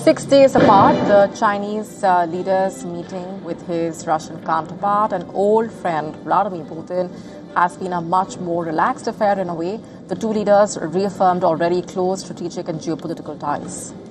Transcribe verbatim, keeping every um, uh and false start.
Six days apart, the Chinese uh, leader's meeting with his Russian counterpart and old friend Vladimir Putin has been a much more relaxed affair in a way. The two leaders reaffirmed already close strategic and geopolitical ties.